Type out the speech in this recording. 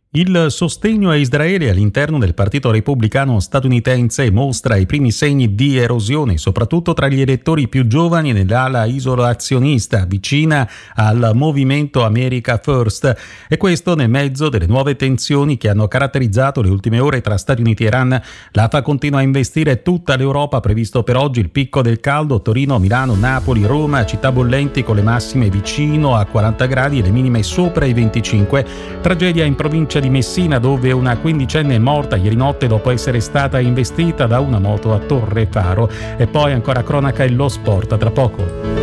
Il sostegno a Israele all'interno del Partito Repubblicano statunitense mostra i primi segni di erosione, soprattutto tra gli elettori più giovani nell'ala isolazionista vicina al movimento America First, e questo nel mezzo delle nuove tensioni che hanno caratterizzato le ultime ore tra Stati Uniti e Iran. L'AFA continua a investire tutta l'Europa, previsto per oggi il picco del caldo: Torino, Milano, Napoli, Roma, città bollenti con le massime vicino a 40 gradi e le minime sopra i 25. Tragedia in provincia di Messina, dove una quindicenne è morta ieri notte dopo essere stata investita da una moto a Torre Faro. E poi ancora cronaca e lo sport tra poco.